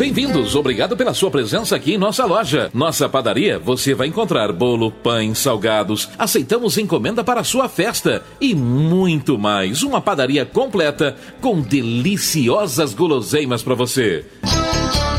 Bem-vindos, obrigado pela sua presença aqui em nossa loja. Nossa padaria, você vai encontrar bolo, pães, salgados, aceitamos encomenda para a sua festa e muito mais. Uma padaria completa com deliciosas guloseimas para você.